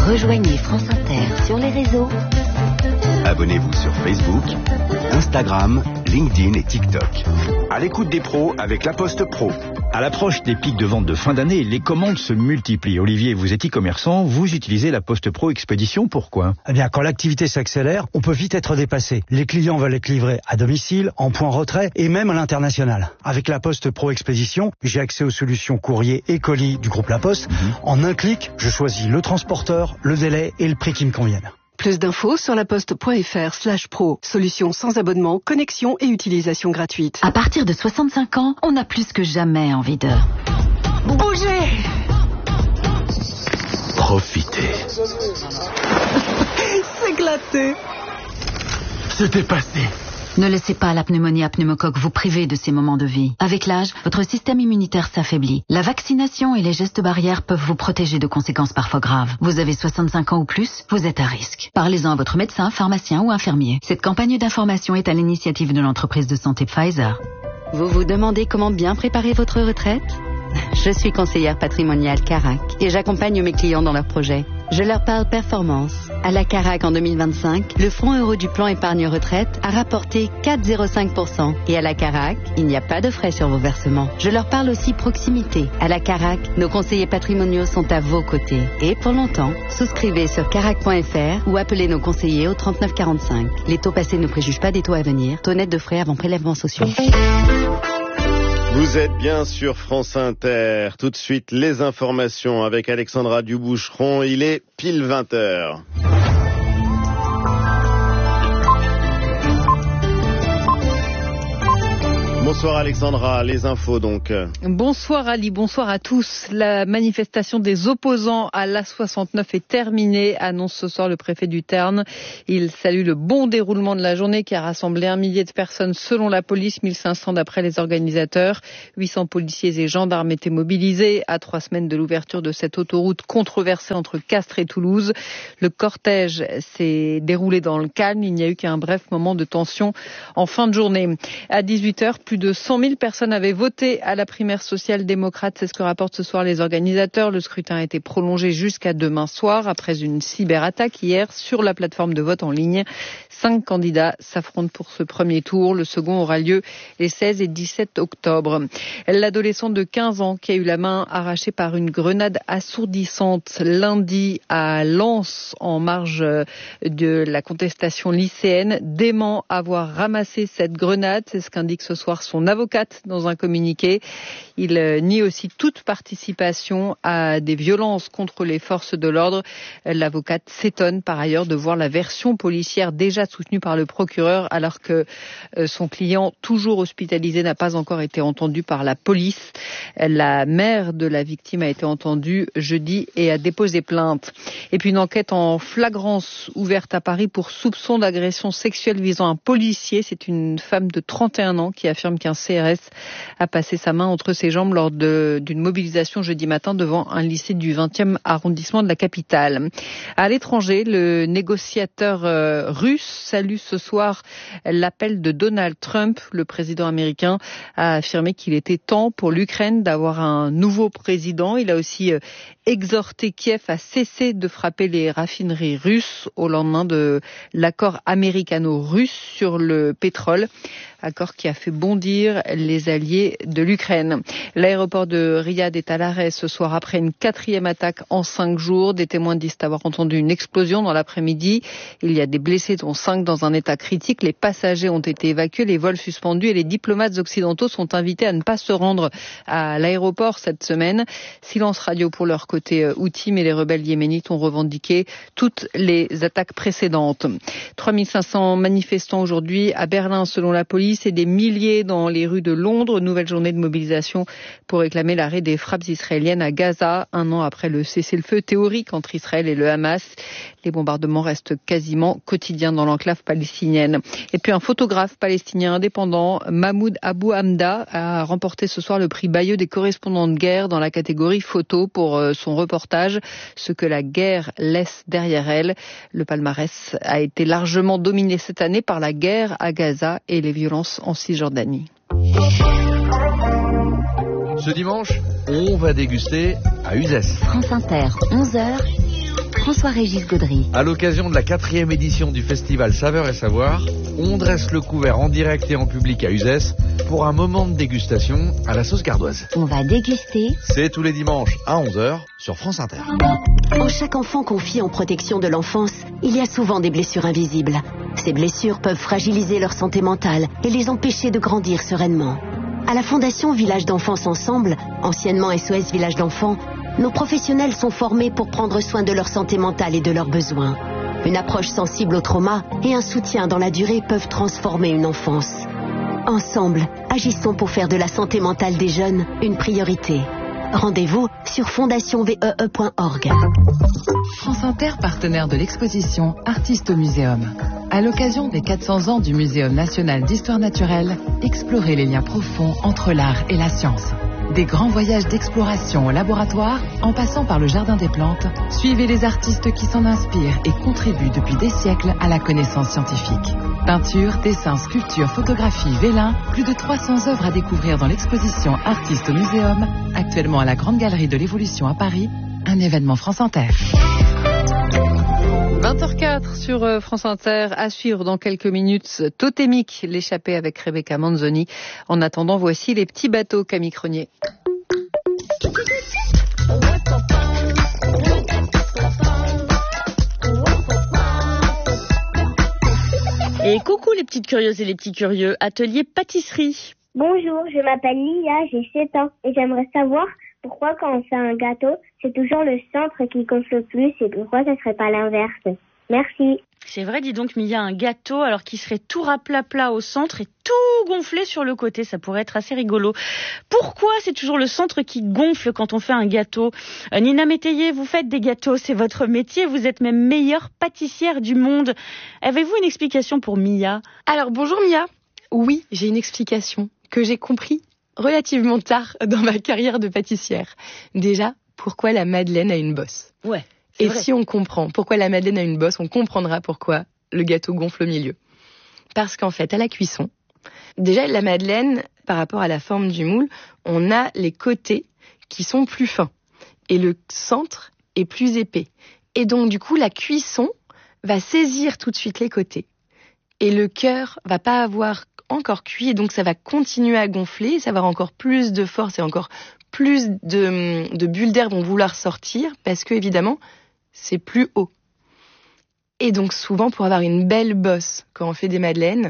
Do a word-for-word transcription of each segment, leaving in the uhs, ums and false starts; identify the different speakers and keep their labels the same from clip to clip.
Speaker 1: Rejoignez France Inter sur les réseaux.
Speaker 2: Abonnez-vous sur Facebook, Instagram, LinkedIn et TikTok. À l'écoute des pros avec La Poste Pro.
Speaker 3: À l'approche des pics de vente de fin d'année, les commandes se multiplient. Olivier, vous êtes e-commerçant, vous utilisez La Poste Pro Expédition, pourquoi ?
Speaker 4: Eh bien, quand l'activité s'accélère, on peut vite être dépassé. Les clients veulent être livrés à domicile, en point retrait et même à l'international. Avec La Poste Pro Expédition, j'ai accès aux solutions courrier et colis du groupe La Poste. Mmh. En un clic, je choisis le transporteur, le délai et le prix qui me conviennent.
Speaker 5: Plus d'infos sur laposte.fr slash pro. Solution sans abonnement, connexion et utilisation gratuite.
Speaker 1: À partir de soixante-cinq ans, on a plus que jamais envie de bouger.
Speaker 6: Profitez.
Speaker 5: S'éclater.
Speaker 6: Se dépasser.
Speaker 1: Ne laissez pas la pneumonie à pneumocoque vous priver de ces moments de vie. Avec l'âge, votre système immunitaire s'affaiblit. La vaccination et les gestes barrières peuvent vous protéger de conséquences parfois graves. Vous avez soixante-cinq ans ou plus, vous êtes à risque. Parlez-en à votre médecin, pharmacien ou infirmier. Cette campagne d'information est à l'initiative de l'entreprise de santé Pfizer.
Speaker 7: Vous vous demandez comment bien préparer votre retraite ? Je suis conseillère patrimoniale Carac et j'accompagne mes clients dans leurs projets. Je leur parle performance. À la Carac en deux mille vingt-cinq, le fonds euro du plan épargne retraite a rapporté quatre virgule zéro cinq pour cent. Et à la Carac, il n'y a pas de frais sur vos versements. Je leur parle aussi proximité. À la Carac, nos conseillers patrimoniaux sont à vos côtés. Et pour longtemps, souscrivez sur carac point f r ou appelez nos conseillers au trente-neuf quarante-cinq. Les taux passés ne préjugent pas des taux à venir. Taux net de frais avant prélèvements sociaux.
Speaker 8: Vous êtes bien sur France Inter. Tout de suite, les informations avec Alexandra Duboucheron. Il est pile vingt heures. Bonsoir Alexandra, les infos donc.
Speaker 9: Bonsoir Ali, bonsoir à tous. La manifestation des opposants à l'A soixante-neuf est terminée, annonce ce soir le préfet du Tarn. Il salue le bon déroulement de la journée qui a rassemblé un millier de personnes selon la police, mille cinq cents d'après les organisateurs. huit cents policiers et gendarmes étaient mobilisés à trois semaines de l'ouverture de cette autoroute controversée entre Castres et Toulouse. Le cortège s'est déroulé dans le calme, il n'y a eu qu'un bref moment de tension en fin de journée. À dix-huit heures, plus de cent mille personnes avaient voté à la primaire social-démocrate. C'est ce que rapportent ce soir les organisateurs. Le scrutin a été prolongé jusqu'à demain soir après une cyberattaque hier sur la plateforme de vote en ligne. Cinq candidats s'affrontent pour ce premier tour. Le second aura lieu les seize et dix-sept octobre. L'adolescent de quinze ans qui a eu la main arrachée par une grenade assourdissante lundi à Lens en marge de la contestation lycéenne dément avoir ramassé cette grenade. C'est ce qu'indique ce soir son avocate dans un communiqué. Il nie aussi toute participation à des violences contre les forces de l'ordre. L'avocate s'étonne par ailleurs de voir la version policière déjà soutenue par le procureur alors que son client, toujours hospitalisé, n'a pas encore été entendu par la police. La mère de la victime a été entendue jeudi et a déposé plainte. Et puis une enquête en flagrance ouverte à Paris pour soupçon d'agression sexuelle visant un policier. C'est une femme de trente et un ans qui affirme qu'un C R S a passé sa main entre ses jambes lors de, d'une mobilisation jeudi matin devant un lycée du vingtième arrondissement de la capitale. À l'étranger, le négociateur euh, russe salue ce soir l'appel de Donald Trump. Le président américain a affirmé qu'il était temps pour l'Ukraine d'avoir un nouveau président. Il a aussi euh, exhorté Kiev à cesser de frapper les raffineries russes au lendemain de l'accord américano-russe sur le pétrole. Accord qui a fait bondir les alliés de l'Ukraine. L'aéroport de Riyad est à l'arrêt ce soir après une quatrième attaque en cinq jours. Des témoins disent avoir entendu une explosion dans l'après-midi. Il y a des blessés, dont cinq dans un état critique. Les passagers ont été évacués, les vols suspendus et les diplomates occidentaux sont invités à ne pas se rendre à l'aéroport cette semaine. Silence radio pour leur côté Houthi, mais les rebelles yéménites ont revendiqué toutes les attaques précédentes. trois mille cinq cents manifestants aujourd'hui à Berlin selon la police et des milliers dans les rues de Londres. Nouvelle journée de mobilisation pour réclamer l'arrêt des frappes israéliennes à Gaza, un an après le cessez-le-feu théorique entre Israël et le Hamas. Les bombardements restent quasiment quotidiens dans l'enclave palestinienne. Et puis un photographe palestinien indépendant, Mahmoud Abou Hamda, a remporté ce soir le prix Bayeux des correspondants de guerre dans la catégorie photo pour son reportage « Ce que la guerre laisse derrière elle ». Le palmarès a été largement dominé cette année par la guerre à Gaza et les violences en Cisjordanie.
Speaker 6: Ce dimanche, on va déguster à Uzès.
Speaker 1: France Inter, onze heures,
Speaker 10: François-Régis Gaudry.
Speaker 11: À l'occasion de la quatrième édition du festival Saveurs et Savoir, on dresse le couvert en direct et en public à Uzès pour un moment de dégustation à la sauce gardoise.
Speaker 10: On va déguster.
Speaker 11: C'est tous les dimanches à onze heures sur France Inter.
Speaker 12: En chaque enfant confié en protection de l'enfance, il y a souvent des blessures invisibles. Ces blessures peuvent fragiliser leur santé mentale et les empêcher de grandir sereinement. À la Fondation Village d'Enfance Ensemble, anciennement S O S Village d'Enfants, nos professionnels sont formés pour prendre soin de leur santé mentale et de leurs besoins. Une approche sensible au trauma et un soutien dans la durée peuvent transformer une enfance. Ensemble, agissons pour faire de la santé mentale des jeunes une priorité. Rendez-vous sur fondation v e e point org.
Speaker 13: France Inter, partenaire de l'exposition Artistes au Muséum. À l'occasion des quatre cents ans du Muséum national d'histoire naturelle, explorez les liens profonds entre l'art et la science. Des grands voyages d'exploration au laboratoire, en passant par le Jardin des Plantes, suivez les artistes qui s'en inspirent et contribuent depuis des siècles à la connaissance scientifique. Peinture, dessins, sculptures, photographies, vélins, plus de trois cents œuvres à découvrir dans l'exposition Artistes au Muséum, actuellement à la Grande Galerie de l'Évolution à Paris, un événement France Inter.
Speaker 9: vingt heures quatre sur France Inter, à suivre dans quelques minutes Totémique, l'échappée avec Rebecca Manzoni. En attendant, voici les petits bateaux, Camille Cronier.
Speaker 14: Et coucou les petites curieuses et les petits curieux, atelier pâtisserie.
Speaker 15: Bonjour, je m'appelle Lia, j'ai sept ans et j'aimerais savoir pourquoi quand on fait un gâteau, c'est toujours le centre qui gonfle le plus et pourquoi ça serait pas l'inverse. Merci.
Speaker 14: C'est vrai, dis donc, mais il y a un gâteau alors qui serait tout raplat-plat au centre et tout gonflé sur le côté. Ça pourrait être assez rigolo. Pourquoi c'est toujours le centre qui gonfle quand on fait un gâteau ? euh, Nina Métayer, vous faites des gâteaux, c'est votre métier. Vous êtes même meilleure pâtissière du monde. Avez-vous une explication pour Mia ?
Speaker 16: Alors, bonjour Mia. Oui, j'ai une explication que j'ai compris relativement tard dans ma carrière de pâtissière. Déjà, pourquoi la madeleine a une bosse ?
Speaker 14: Ouais.
Speaker 16: Et
Speaker 14: vrai.
Speaker 16: Si on comprend pourquoi la madeleine a une bosse, on comprendra pourquoi le gâteau gonfle au milieu. Parce qu'en fait, à la cuisson, déjà la madeleine, par rapport à la forme du moule, on a les côtés qui sont plus fins et le centre est plus épais. Et donc du coup, la cuisson va saisir tout de suite les côtés et le cœur va pas avoir encore cuit et donc ça va continuer à gonfler, ça va avoir encore plus de force et encore plus de, de bulles d'air vont vouloir sortir parce que évidemment c'est plus haut. Et donc souvent pour avoir une belle bosse quand on fait des madeleines,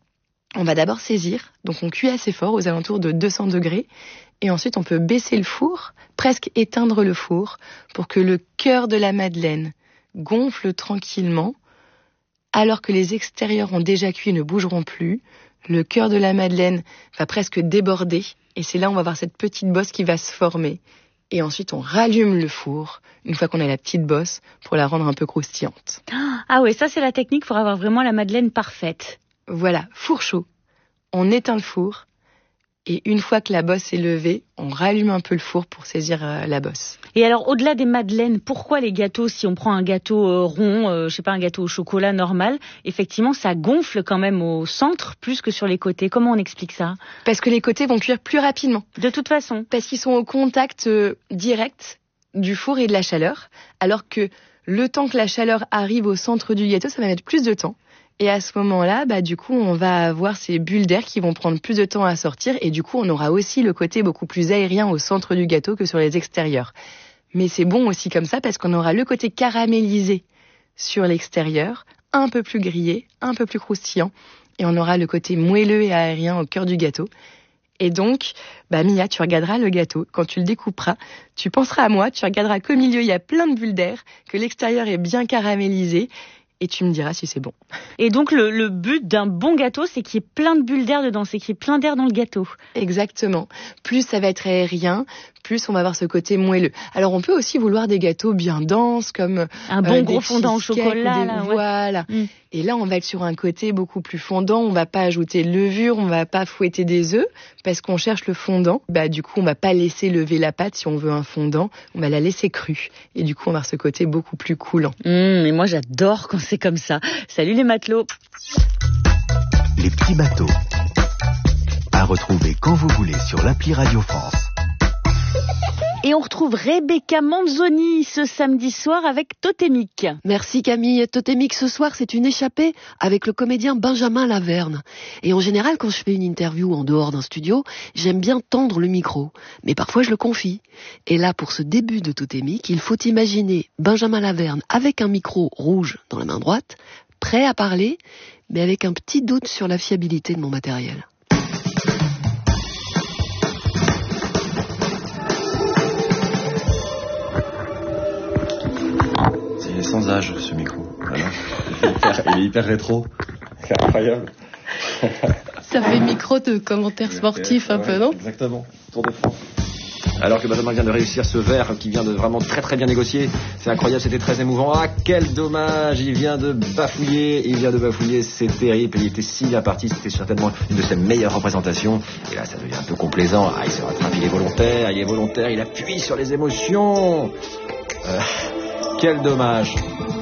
Speaker 16: on va d'abord saisir, donc on cuit assez fort aux alentours de deux cents degrés et ensuite on peut baisser le four, presque éteindre le four pour que le cœur de la madeleine gonfle tranquillement alors que les extérieurs ont déjà cuit et ne bougeront plus. Le cœur de la madeleine va presque déborder et c'est là où on va avoir cette petite bosse qui va se former. Et ensuite, on rallume le four, une fois qu'on a la petite bosse, pour la rendre un peu croustillante.
Speaker 14: Ah ouais, ça c'est la technique pour avoir vraiment la madeleine parfaite.
Speaker 16: Voilà, four chaud. On éteint le four. Et une fois que la bosse est levée, on rallume un peu le four pour saisir euh, la bosse.
Speaker 14: Et alors, au-delà des madeleines, pourquoi les gâteaux, si on prend un gâteau euh, rond, euh, je sais pas, un gâteau au chocolat normal, effectivement, ça gonfle quand même au centre plus que sur les côtés. Comment on explique ça ?
Speaker 16: Parce que les côtés vont cuire plus rapidement.
Speaker 14: De toute façon.
Speaker 16: Parce qu'ils sont au contact euh, direct du four et de la chaleur, alors que le temps que la chaleur arrive au centre du gâteau, ça va mettre plus de temps. Et à ce moment-là, bah, du coup, on va avoir ces bulles d'air qui vont prendre plus de temps à sortir. Et du coup, on aura aussi le côté beaucoup plus aérien au centre du gâteau que sur les extérieurs. Mais c'est bon aussi comme ça parce qu'on aura le côté caramélisé sur l'extérieur, un peu plus grillé, un peu plus croustillant. Et on aura le côté moelleux et aérien au cœur du gâteau. Et donc, bah, Mia, tu regarderas le gâteau. Quand tu le découperas, tu penseras à moi. Tu regarderas qu'au milieu, il y a plein de bulles d'air, que l'extérieur est bien caramélisé. Et tu me diras si c'est bon.
Speaker 14: Et donc, le, le but d'un bon gâteau, c'est qu'il y ait plein de bulles d'air dedans, c'est qu'il y ait plein d'air dans le gâteau.
Speaker 16: Exactement. Plus ça va être aérien, plus on va avoir ce côté moelleux. Alors, on peut aussi vouloir des gâteaux bien denses, comme
Speaker 14: un bon
Speaker 16: euh,
Speaker 14: gros fondant au chocolat.
Speaker 16: Des...
Speaker 14: Là, ouais.
Speaker 16: Voilà. Mm. Et là, on va être sur un côté beaucoup plus fondant. On va pas ajouter de levure, on va pas fouetter des œufs, parce qu'on cherche le fondant. Bah, du coup, on va pas laisser lever la pâte si on veut un fondant. On va la laisser crue. Et du coup, on va avoir ce côté beaucoup plus coulant.
Speaker 14: Mm, et moi, j'adore quand c'est comme ça. Salut les matelots.
Speaker 2: Les petits bateaux. À retrouver quand vous voulez sur l'appli Radio France.
Speaker 14: Et on retrouve Rebecca Manzoni ce samedi soir avec Totémique.
Speaker 17: Merci Camille. Totémique ce soir, c'est une échappée avec le comédien Benjamin Laverne. Et en général, quand je fais une interview en dehors d'un studio, j'aime bien tendre le micro. Mais parfois, je le confie. Et là, pour ce début de Totémique, il faut imaginer Benjamin Laverne avec un micro rouge dans la main droite, prêt à parler, mais avec un petit doute sur la fiabilité de mon matériel.
Speaker 18: Il est sans âge, ce micro. Voilà. Il, est hyper, il est hyper rétro. C'est incroyable.
Speaker 17: Ça fait micro de commentaires sportifs un
Speaker 18: ouais,
Speaker 17: peu, non?
Speaker 18: Exactement. Tour de France. Alors que Benjamin vient de réussir ce verre qui vient de vraiment très très bien négocier. C'est incroyable, c'était très émouvant. Ah, quel dommage, il vient de bafouiller, il vient de bafouiller, c'est terrible. Il était si bien parti, c'était certainement une de ses meilleures représentations. Et là, ça devient un peu complaisant. Ah, il se rattrape, il est volontaire, il est volontaire, il appuie sur les émotions. Euh, quel dommage.